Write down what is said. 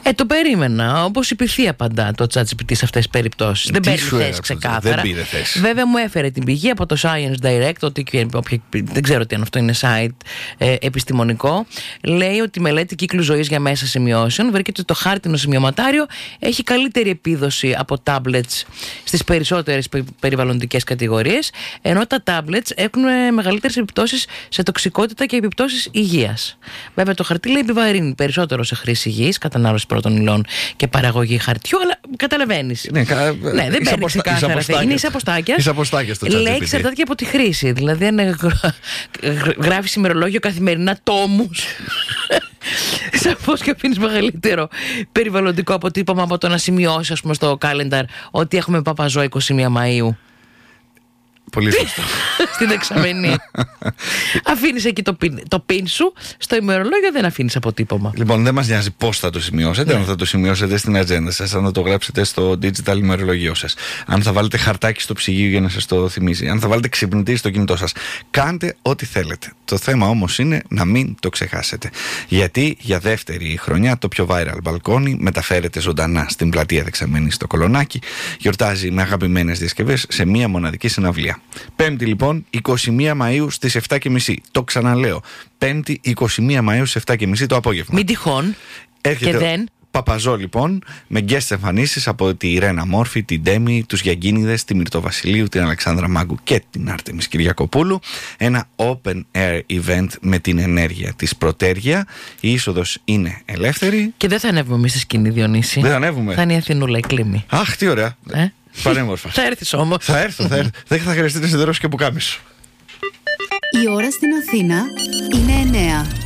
Το περίμενα. Όπως η Pythia απαντά το ChatGPT σε αυτές τις περιπτώσεις. Δεν παίρνει θέση ξεκάθαρα. Δεν πήρε θέση. Βέβαια μου έφερε την πηγή από το Science Direct, δεν ξέρω τι αν αυτό είναι site επιστημονικό. Λέει ότι η μελέτη κύκλου ζωής για μέσα σημειώσεων βρήκε ότι το χάρτινο σημειωματάριο έχει καλύτερη επίδοση από tablets στις περισσότερες περιβαλλοντικές κατηγορίες, ενώ τα tablets έχουν μεγαλύτερες επιπτώσεις σε τοξικότητα και επιπτώσεις υγείας. Βέβαια το χαρτί λέει επιβαρύνει περισσότερο σε χρήση γης, κατανάλωση πρώτων υλών και παραγωγή χαρτιού, αλλά καταλαβαίνεις. Ναι, δεν παίρνει ξεκάθαρα. Είναι εις αποστάκια. Λέει εξαρτάται και από τη χρήση. Δηλαδή αν γράφεις ημερολόγιο καθημερινά τόμους, σαφώς και αφήνεις μεγαλύτερο περιβαλλοντικό αποτύπωμα από το να σημειώσεις, ας πούμε, στο calendar ότι έχουμε Παπαζό 21 Μαΐου. Πολύ σωστό. Στην δεξαμενή. Αφήνεις εκεί το πιν σου, στο ημερολόγιο δεν αφήνεις αποτύπωμα. Λοιπόν, δεν μας νοιάζει πώς θα το σημειώσετε. Αν θα το σημειώσετε στην ατζέντα σας, αν θα το γράψετε στο digital ημερολογιό σας, αν θα βάλετε χαρτάκι στο ψυγείο για να σας το θυμίζει, αν θα βάλετε ξυπνητήρι στο κινητό σας. Κάντε ό,τι θέλετε. Το θέμα όμως είναι να μην το ξεχάσετε. Γιατί για δεύτερη χρονιά το πιο viral μπαλκόνι μεταφέρεται ζωντανά στην πλατεία Δεξαμενή στο Κολονάκι. Γιορτάζει με αγαπημένες διασκευές σε μία μοναδική συναυλία. Πέμπτη λοιπόν, 21 Μαΐου στις 7.30. Το ξαναλέω. Πέμπτη, 21 Μαΐου στις 7.30 το απόγευμα. Μην τυχόν. Έρχεται και δεν. Παπαζό λοιπόν, με guest εμφανίσεις από τη Ρένα Μόρφη, την Ντέμι, τους Γιαγκίνιδες, τη Μυρτώ Βασιλείου, την Αλεξάνδρα Μάγκου και την Άρτεμις Κυριακοπούλου. Ένα open air event με την ενέργεια της Πρωτέργεια. Η είσοδος είναι ελεύθερη. Και δεν θα ανέβουμε εμείς στη σκηνή, Διονύση. Δεν θα ανέβουμε. Θα είναι η Αθηνούλα η Κλίμη. Αχ, τι ωραία. Πανέμορφα. Θα έρθεις όμως. Θα έρθω. Δεν θα χρειαστεί να σιδερώσω και πουκάμισο. Η ώρα στην Αθήνα είναι 9.